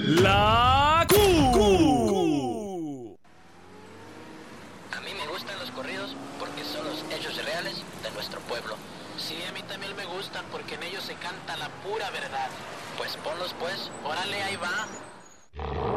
La Q. A mí me gustan los corridos porque son los hechos reales de nuestro pueblo. Sí, a mí también me gustan porque en ellos se canta la pura verdad. Pues ponlos pues, Órale, ahí va.